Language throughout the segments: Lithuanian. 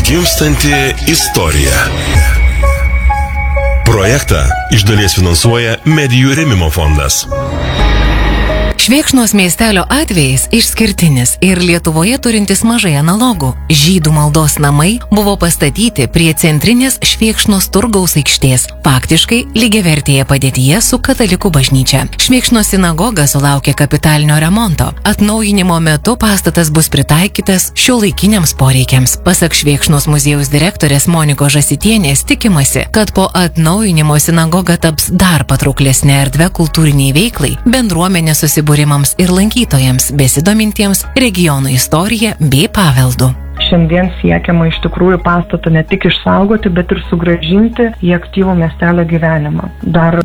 Gimstanti istorija. Projektą iš dalies finansuoja Medijų rėmimo fondas. Švėkšnos miestelio atvejis išskirtinis ir Lietuvoje turintis mažai analogų. Žydų maldos namai buvo pastatyti prie centrinės Švėkšnos turgaus aikštės, faktiškai lygiavertėje padėtyje su katalikų bažnyčia. Švėkšnos sinagoga sulaukė kapitalinio remonto. Atnaujinimo metu pastatas bus pritaikytas šiuolaikiniams poreikiams. Pasak Švėkšnos muziejaus direktorės Monikos Žasitienės, tikimasi, kad po atnaujinimo sinagoga taps dar patrauklesnė erdvė kultūriniai veiklai, bendruomenė susibūrimams ir lankytojams besidomintiems regionų istorija bei paveldu. Šiandien siekiama iš tikrųjų pastatą ne tik išsaugoti, bet ir sugrąžinti į aktyvų miestelio gyvenimą. Dar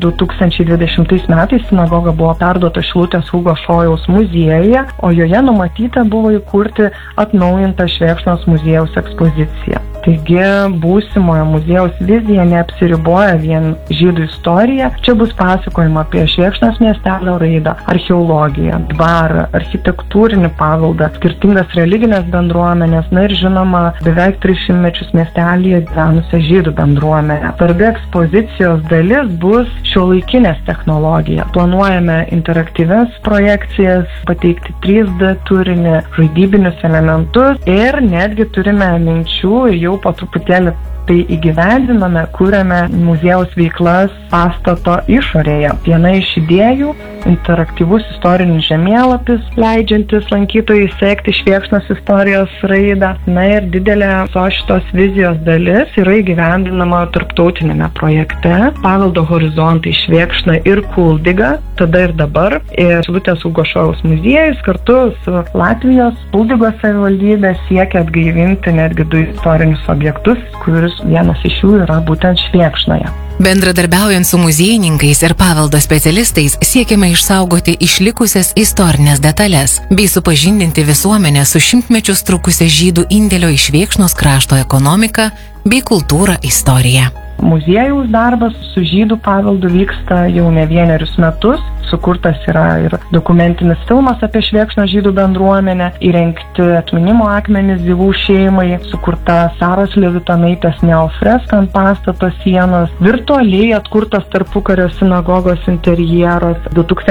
2020 metais sinagoga buvo perduota Šilutės Hugo Šojaus muziejuje, o joje numatyta buvo įkurti atnaujintą Švėkšnos muziejaus ekspoziciją. Taigi būsimojo muziejaus vizija neapsiriboja vien žydų istorija. Čia bus pasakojama apie Švėkšnos miestelio raidą, archeologiją, dvarą, architektūrinį paveldą, skirtingas religinės bendruomenės, ir žinoma, beveik 300 mečius miestelyje gyvenusią žydų bendruomenę. Svarbi ekspozicijos dalis bus šiuolaikinės technologija. Planuojame interaktyvias projekcijas, pateikti 3D turinį, žaidybinius elementus ir netgi turime minčių ir jau po truputėlį tai įgyvendiname, kuriame muziejaus veiklas pastato išorėje. Viena iš idėjų – interaktyvus istorinis žemėlapis, leidžiantis lankytojai sekti Švėkšnos istorijos raidą. Na ir didelė visos šitos vizijos dalis yra įgyvendinama tarptautinėme projekte Paveldo horizontai Švėkšna ir Kuldyga, tada ir dabar. Ir Šilutės Hugo Šojaus muziejus kartu su Latvijos Kuldygos savivaldybė siekia atgaivinti netgi 2 istorinius objektus, kuris vienas iš jų yra būtent Švėkšnoje. Bendradarbiaujant su muziejininkais ir paveldo specialistais siekiama išsaugoti išlikusias istorinės detalės bei supažindinti visuomenę su šimtmečius trukusia žydų indėlio į Švėkšnos krašto ekonomiką bei kultūrą istoriją. Muziejaus darbas su žydų paveldu vyksta jau ne vienerius metus. Sukurtas yra ir dokumentinis filmas apie Švėkšnos žydų bendruomenę, įrengti atminimo akmenys Zivų šeimai, sukurta Saros Levitonaitės neofreska ant pastato sienos, virtualiai atkurtas tarpukario sinagogos interjeras.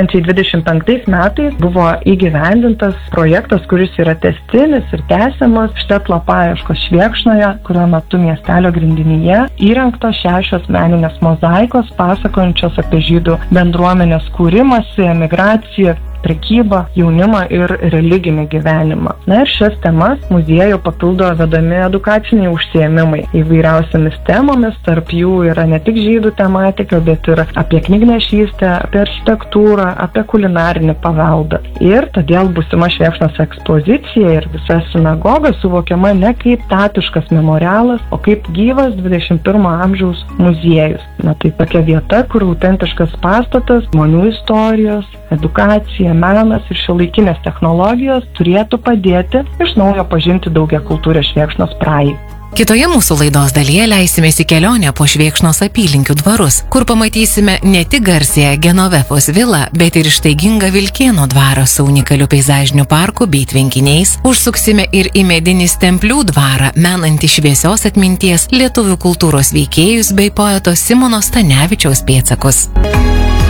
2025 metais buvo įgyvendintas projektas, kuris yra tęstinis ir tęsiamas Štetlo paieškos Švėkšnoje, kurio metu miestelio grindinyje įrengtos 6 meninės mozaikos pasakojančios apie žydų bendruomenės kūrimą, emigraciją, prekybą, jaunimą ir religinį gyvenimą. Na ir šias temas muziejų papildo vedami edukaciniai užsiėmimai įvairiausiamis temomis, tarp jų yra ne tik žydų tematika, bet ir apie knygnešystę, apie architektūrą, apie kulinarinį paveldą. Ir todėl būsima Švėkšnos ekspozicija ir visa sinagoga suvokiama ne kaip statiškas memorialas, o kaip gyvas 21 amžiaus muziejus. Na tai tokia vieta, kur autentiškas pastatas, žmonių istorijos, edukacija, menas ir šiuolaikinės technologijos turėtų padėti iš naujo pažinti daugiakultūrę Švėkšnos praeitį. Kitoje mūsų laidos dalyje leisimės į kelionę po Švėkšnos apylinkių dvarus, kur pamatysime ne tik garsiąją Genovefos vilą, bet ir ištaigingą Vilkėno dvarą su unikaliu peizažiniu parku bei tvenkiniais. Užsuksime ir į medinį Stemplių dvarą, menantį šviesios atminties lietuvių kultūros veikėjus bei poeto Simono Stanevičiaus pėdsakus.